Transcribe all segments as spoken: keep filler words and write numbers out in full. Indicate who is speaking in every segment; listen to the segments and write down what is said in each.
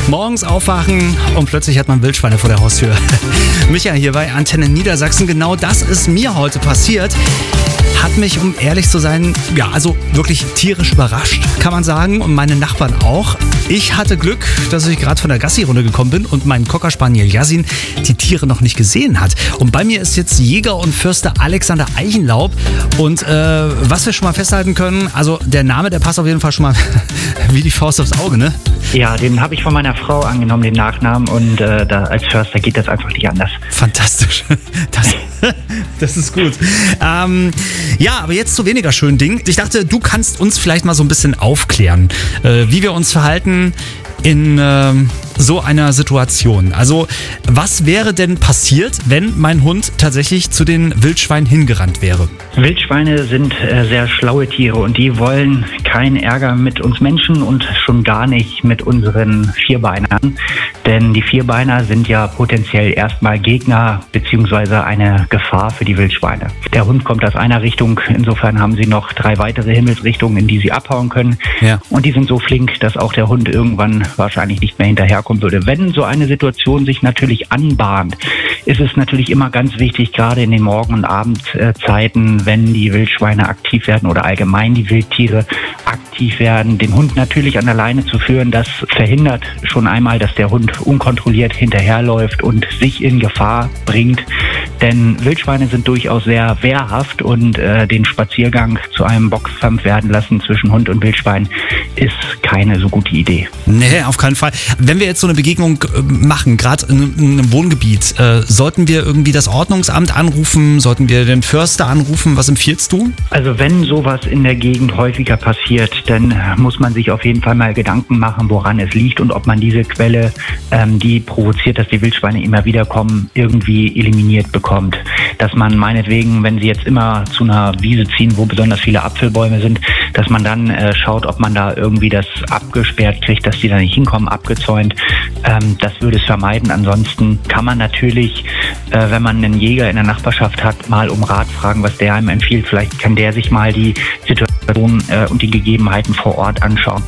Speaker 1: Morgens aufwachen und plötzlich hat man Wildschweine vor der Haustür. Micha hier bei Antenne Niedersachsen. Genau das ist mir heute passiert. Hat mich, um ehrlich zu sein, ja, also wirklich tierisch überrascht, kann man sagen. Und meine Nachbarn auch. Ich hatte Glück, dass ich gerade von der Gassi-Runde gekommen bin und mein Cocker Spaniel Yasin die Tiere noch nicht gesehen hat. Und bei mir ist jetzt Jäger und Förster Alexander Eichenlaub. Und äh, was wir schon mal festhalten können, also der Name, der passt auf jeden Fall schon mal wie die Faust aufs Auge, ne?
Speaker 2: Ja, den habe ich von meiner Frau angenommen, den Nachnamen. Und äh, da als Förster geht das einfach nicht anders.
Speaker 1: Fantastisch. Das, das ist gut. Ähm, ja, aber jetzt zu weniger schönen Dingen. Ich dachte, du kannst uns vielleicht mal so ein bisschen aufklären, äh, wie wir uns verhalten in äh, so einer Situation. Also, was wäre denn passiert, wenn mein Hund tatsächlich zu den Wildschweinen hingerannt wäre?
Speaker 2: Wildschweine sind äh, sehr schlaue Tiere und die wollen keinen Ärger mit uns Menschen und schon gar nicht mit unseren Vierbeinern. Denn die Vierbeiner sind ja potenziell erstmal Gegner bzw. eine Gefahr für die Wildschweine. Der Hund kommt aus einer Richtung, insofern haben sie noch drei weitere Himmelsrichtungen, in die sie abhauen können. Ja. Und die sind so flink, dass auch der Hund irgendwann wahrscheinlich nicht mehr hinterherkommen würde. Wenn so eine Situation sich natürlich anbahnt, ist es natürlich immer ganz wichtig, gerade in den Morgen- und Abendzeiten, wenn die Wildschweine aktiv werden oder allgemein die Wildtiere aktiv werden, den Hund natürlich an der Leine zu führen. Das verhindert schon einmal, dass der Hund unkontrolliert hinterherläuft und sich in Gefahr bringt. Denn Wildschweine sind durchaus sehr wehrhaft und äh, den Spaziergang zu einem Boxkampf werden lassen zwischen Hund und Wildschwein ist keine so gute Idee.
Speaker 1: Nee, auf keinen Fall. Wenn wir jetzt so eine Begegnung machen, gerade in einem Wohngebiet, äh, sollten wir irgendwie das Ordnungsamt anrufen? Sollten wir den Förster anrufen? Was empfiehlst du?
Speaker 2: Also wenn sowas in der Gegend häufiger passiert, dann muss man sich auf jeden Fall mal Gedanken machen, woran es liegt und ob man diese Quelle, ähm, die provoziert, dass die Wildschweine immer wieder kommen, irgendwie eliminiert bekommt. Dass man meinetwegen, wenn sie jetzt immer zu einer Wiese ziehen, wo besonders viele Apfelbäume sind, dass man dann äh, schaut, ob man da irgendwie das abgesperrt kriegt, dass die da nicht hinkommen, abgezäunt. Ähm, das würde es vermeiden. Ansonsten kann man natürlich, äh, wenn man einen Jäger in der Nachbarschaft hat, mal um Rat fragen, was der einem empfiehlt. Vielleicht kann der sich mal die Situation äh, und die Gegebenheiten vor Ort anschauen.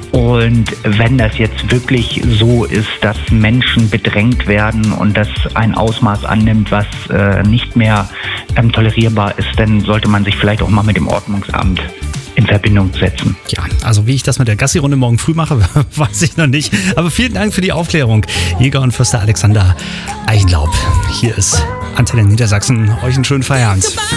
Speaker 2: Und wenn das jetzt wirklich so ist, dass Menschen bedrängt werden und das ein Ausmaß annimmt, was äh, nicht mehr ähm, tolerierbar ist, dann sollte man sich vielleicht auch mal mit dem Ordnungsamt in Verbindung setzen.
Speaker 1: Ja, also wie ich das mit der Gassi-Runde morgen früh mache, weiß ich noch nicht. Aber vielen Dank für die Aufklärung. Jäger und Förster Alexander Eichenlaub. Hier ist Antenne Niedersachsen. Euch einen schönen Feierabend.